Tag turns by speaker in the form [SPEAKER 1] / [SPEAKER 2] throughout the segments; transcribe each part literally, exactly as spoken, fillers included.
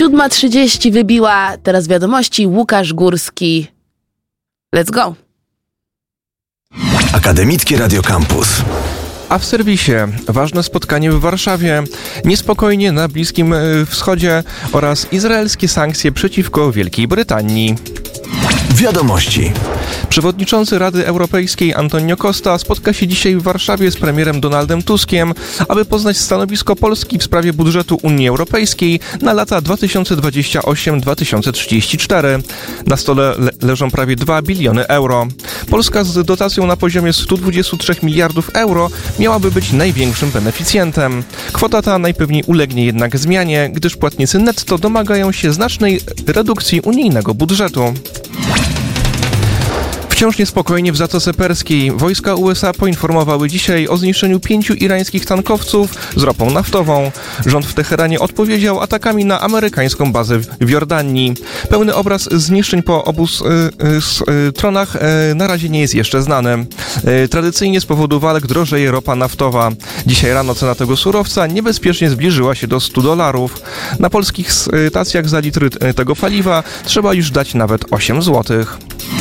[SPEAKER 1] siódma trzydzieści wybiła, teraz wiadomości, Łukasz Górski. Let's go.
[SPEAKER 2] Akademickie Radio Campus.
[SPEAKER 3] A w serwisie ważne spotkanie w Warszawie, niespokojnie na Bliskim Wschodzie oraz izraelskie sankcje przeciwko Wielkiej Brytanii.
[SPEAKER 2] Wiadomości.
[SPEAKER 3] Przewodniczący Rady Europejskiej Antonio Costa spotka się dzisiaj w Warszawie z premierem Donaldem Tuskiem, aby poznać stanowisko Polski w sprawie budżetu Unii Europejskiej na lata dwa tysiące dwudziesty ósmy do dwa tysiące trzydziestego czwartego. Na stole le- leżą prawie dwa biliony euro. Polska z dotacją na poziomie sto dwadzieścia trzy miliardów euro miałaby być największym beneficjentem. Kwota ta najpewniej ulegnie jednak zmianie, gdyż płatnicy netto domagają się znacznej redukcji unijnego budżetu. Wciąż niespokojnie w Zatoce Perskiej. Wojska U S A poinformowały dzisiaj o zniszczeniu pięciu irańskich tankowców z ropą naftową. Rząd w Teheranie odpowiedział atakami na amerykańską bazę w Jordanii. Pełny obraz zniszczeń po obu stronach na razie nie jest jeszcze znany. Tradycyjnie z powodu walk drożeje ropa naftowa. Dzisiaj rano cena tego surowca niebezpiecznie zbliżyła się do stu dolarów. Na polskich stacjach za litr tego paliwa trzeba już dać nawet osiem złotych.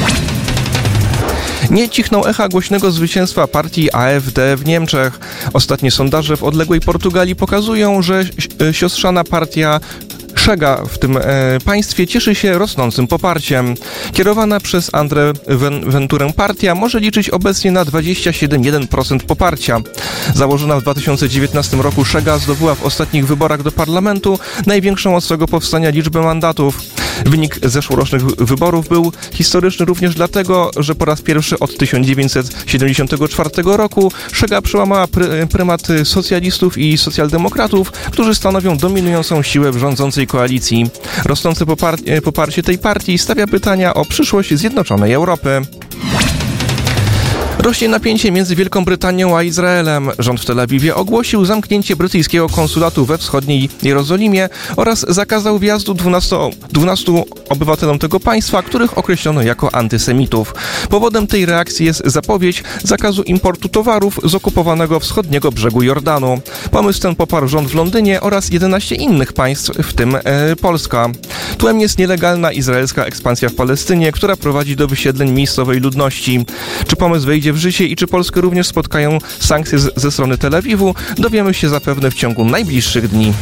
[SPEAKER 3] Nie cichną echa głośnego zwycięstwa partii A F D w Niemczech. Ostatnie sondaże w odległej Portugalii pokazują, że siostrzana partia Szega w tym e, państwie cieszy się rosnącym poparciem. Kierowana przez André Venturę partia może liczyć obecnie na dwadzieścia siedem przecinek jeden procent poparcia. Założona w dwa tysiące dziewiętnastym roku Szega zdobyła w ostatnich wyborach do parlamentu największą od swego powstania liczbę mandatów. Wynik zeszłorocznych wyborów był historyczny również dlatego, że po raz pierwszy od tysiąc dziewięćset siedemdziesiątego czwartego roku Szega przełamała pry, prymat socjalistów i socjaldemokratów, którzy stanowią dominującą siłę w rządzącej koalicji. Rosnące popar- poparcie tej partii stawia pytania o przyszłość zjednoczonej Europy. Rośnie napięcie między Wielką Brytanią a Izraelem. Rząd w Tel Awiwie ogłosił zamknięcie brytyjskiego konsulatu we wschodniej Jerozolimie oraz zakazał wjazdu dwunastu, dwunastu obywatelom tego państwa, których określono jako antysemitów. Powodem tej reakcji jest zapowiedź zakazu importu towarów z okupowanego wschodniego brzegu Jordanu. Pomysł ten poparł rząd w Londynie oraz jedenaście innych państw, w tym e, Polska. Tłem jest nielegalna izraelska ekspansja w Palestynie, która prowadzi do wysiedleń miejscowej ludności. Czy pomysł wejdzie w życie i czy Polskę również spotkają sankcje z, ze strony Tel Awiwu, dowiemy się zapewne w ciągu najbliższych dni.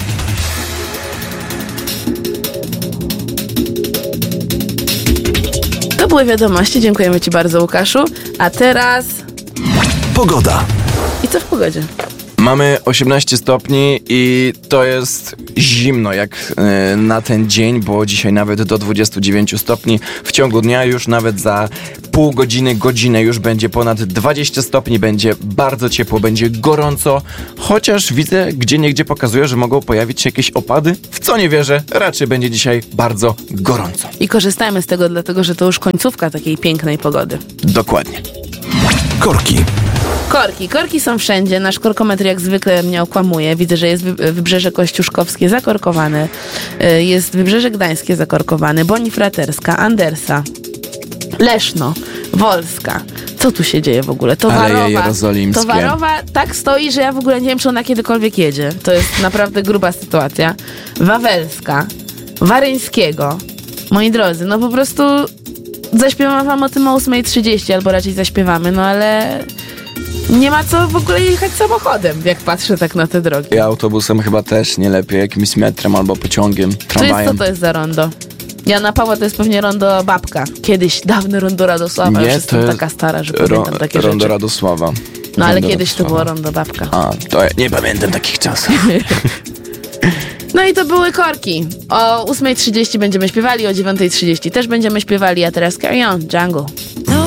[SPEAKER 1] To były wiadomości, dziękujemy Ci bardzo, Łukaszu. A teraz...
[SPEAKER 2] Pogoda.
[SPEAKER 1] I co w pogodzie?
[SPEAKER 4] Mamy osiemnaście stopni i to jest zimno jak yy, na ten dzień, bo dzisiaj nawet do dwudziestu dziewięciu stopni. W ciągu dnia już nawet za pół godziny, godzinę już będzie ponad dwadzieścia stopni, będzie bardzo ciepło, będzie gorąco, chociaż widzę gdzieniegdzie pokazuje, że mogą pojawić się jakieś opady, w co nie wierzę, raczej będzie dzisiaj bardzo gorąco.
[SPEAKER 1] I korzystajmy z tego, dlatego że to już końcówka takiej pięknej pogody.
[SPEAKER 4] Dokładnie.
[SPEAKER 2] Korki.
[SPEAKER 1] Korki. Korki są wszędzie. Nasz korkometr jak zwykle mnie okłamuje. Widzę, że jest Wybrzeże Kościuszkowskie zakorkowane. Jest Wybrzeże Gdańskie zakorkowane. Bonifraterska, Andersa, Leszno, Wolska. Co tu się dzieje w ogóle? Towarowa.
[SPEAKER 4] Aleje Jerozolimskie.
[SPEAKER 1] Towarowa tak stoi, że ja w ogóle nie wiem, czy ona kiedykolwiek jedzie. To jest naprawdę gruba sytuacja. Wawelska, Waryńskiego. Moi drodzy, no po prostu zaśpiewam wam o tym o ósma trzydzieści, albo raczej zaśpiewamy, no ale nie ma co w ogóle jechać samochodem, jak patrzę tak na te drogi.
[SPEAKER 4] I autobusem chyba też nie lepiej, jakimś metrem albo pociągiem, tramwajem.
[SPEAKER 1] To jest, co to jest za rondo? Jana Pawła to jest pewnie rondo Babka. Kiedyś dawne rondo Radosława,
[SPEAKER 4] nie,
[SPEAKER 1] już jestem
[SPEAKER 4] jest
[SPEAKER 1] taka stara, że
[SPEAKER 4] ro-
[SPEAKER 1] pamiętam takie
[SPEAKER 4] rondo
[SPEAKER 1] rzeczy.
[SPEAKER 4] Radosława.
[SPEAKER 1] No ale
[SPEAKER 4] Rondo
[SPEAKER 1] kiedyś
[SPEAKER 4] Radosława.
[SPEAKER 1] to było rondo Babka.
[SPEAKER 4] A, to ja nie pamiętam takich czasów.
[SPEAKER 1] No i to były korki. O ósma trzydzieści będziemy śpiewali, o dziewiąta trzydzieści też będziemy śpiewali, a teraz Carry On, Jungle.